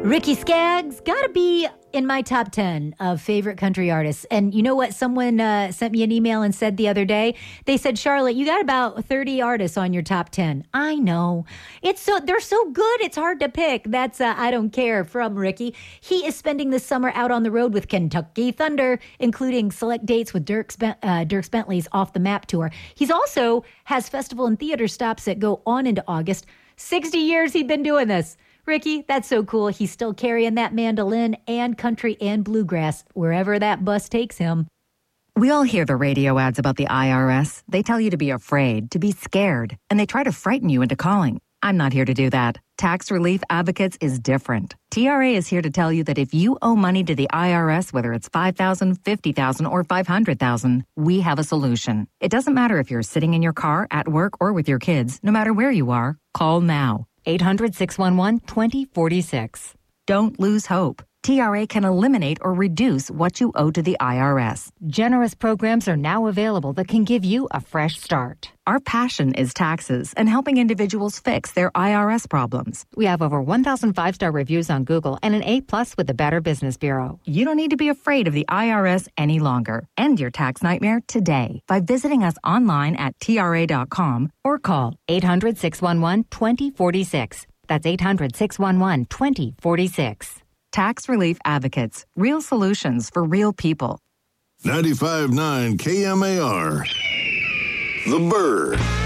Ricky Skaggs, gotta be in my top 10 of favorite country artists. And you know what? Someone sent me an email and said the other day, they said, Charlotte, you got about 30 artists on your top 10. I know. They're so good, it's hard to pick. That's I Don't Care from Ricky. He is spending this summer out on the road with Kentucky Thunder, including select dates with Dierks Bentley's Off the Map tour. He's also has festival and theater stops that go on into August. 60 years he's been doing this. Ricky, that's so cool. He's still carrying that mandolin and country and bluegrass wherever that bus takes him. We all hear the radio ads about the IRS. They tell you to be afraid, to be scared, and they try to frighten you into calling. I'm not here to do that. Tax Relief Advocates is different. TRA is here to tell you that if you owe money to the IRS, whether it's $5,000, $50,000, or $500,000, we have a solution. It doesn't matter if you're sitting in your car, at work, or with your kids. No matter where you are, call now. 800-611-2046. Don't lose hope. TRA can eliminate or reduce what you owe to the IRS. Generous programs are now available that can give you a fresh start. Our passion is taxes and helping individuals fix their IRS problems. We have over 1,000 five-star reviews on Google and an A+ with the Better Business Bureau. You don't need to be afraid of the IRS any longer. End your tax nightmare today by visiting us online at TRA.com or call 800-611-2046. That's 800-611-2046. Tax Relief Advocates. Real solutions for real people. 95.9 KMAR. The Bird.